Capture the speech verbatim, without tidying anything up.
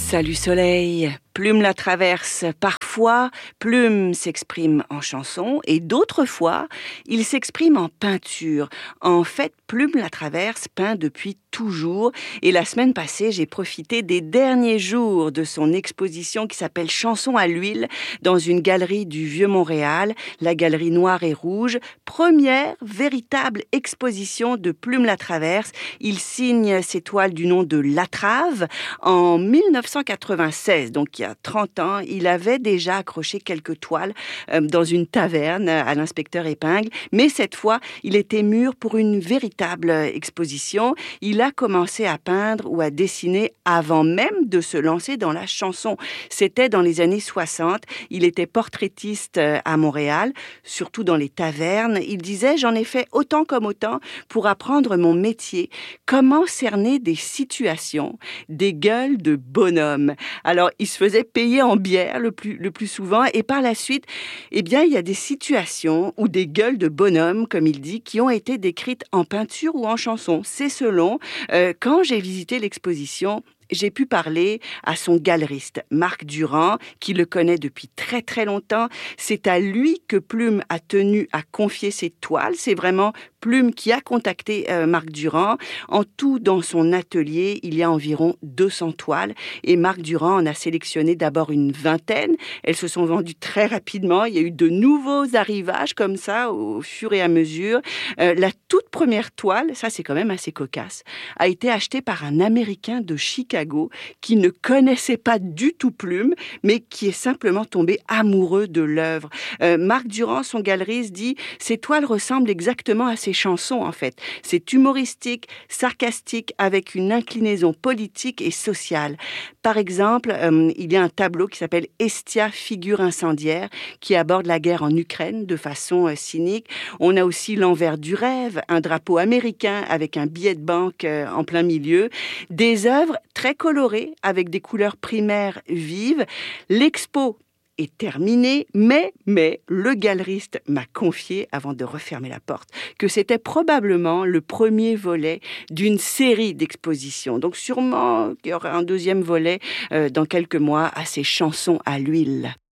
Salut Soleil, Plume la traverse. Parfois, Plume s'exprime en chanson et d'autres fois, il s'exprime en peinture. En fait, Plume la traverse peint depuis toujours et la semaine passée, j'ai profité des derniers jours de son exposition qui s'appelle Chansons à l'huile dans une galerie du Vieux-Montréal, la galerie Noire et Rouge. Première véritable exposition de Plume la traverse. Il signe ses toiles du nom de Latrave en mille neuf cent quatre-vingt-seize, donc il y a trente ans, il avait déjà accroché quelques toiles euh, dans une taverne à l'inspecteur Épingle, mais cette fois, il était mûr pour une véritable exposition. Il a commencé à peindre ou à dessiner avant même de se lancer dans la chanson. C'était dans les années soixante. Il était portraitiste à Montréal, surtout dans les tavernes. Il disait « J'en ai fait autant comme autant pour apprendre mon métier. Comment cerner des situations, des gueules de bonhomme. » Alors, il se faisait payer en bière le plus, le plus souvent et par la suite, eh bien, il y a des situations ou des gueules de bonhomme, comme il dit, qui ont été décrites en peinture ou en chanson. C'est selon. Euh, quand j'ai visité l'exposition, j'ai pu parler à son galeriste, Marc Durand, qui le connaît depuis très très longtemps. C'est à lui que Plume a tenu à confier ses toiles. C'est vraiment Plume qui a contacté euh, Marc Durand. En tout, dans son atelier, il y a environ deux cents toiles et Marc Durand en a sélectionné d'abord une vingtaine. Elles se sont vendues très rapidement. Il y a eu de nouveaux arrivages comme ça au fur et à mesure. Euh, la toute première toile, ça c'est quand même assez cocasse, a été achetée par un Américain de Chicago qui ne connaissait pas du tout Plume, mais qui est simplement tombé amoureux de l'œuvre. Euh, Marc Durand, son galeriste, dit « Ces toiles ressemblent exactement à ses chansons, en fait. C'est humoristique, sarcastique, avec une inclinaison politique et sociale. » Par exemple, euh, il y a un tableau qui s'appelle « Estia, figure incendiaire » qui aborde la guerre en Ukraine de façon euh, cynique. On a aussi l'envers du rêve, un drapeau américain avec un billet de banque euh, en plein milieu. Des œuvres très colorées avec des couleurs primaires vives. L'expo est terminée, mais, mais le galeriste m'a confié, avant de refermer la porte, que c'était probablement le premier volet d'une série d'expositions. Donc sûrement qu'il y aura un deuxième volet euh, dans quelques mois à ces chansons à l'huile.